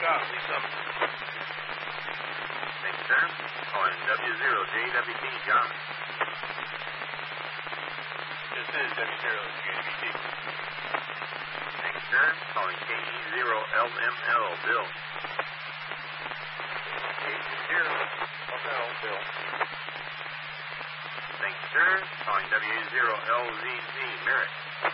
out. Leave some. Thank you, sir. Calling W0JWT, John. This is W0JWT. Thank you, sir. Calling KE0LML, Bill. KE0LML, Bill. Thank you, sir. Calling W0LZZ, Merritt.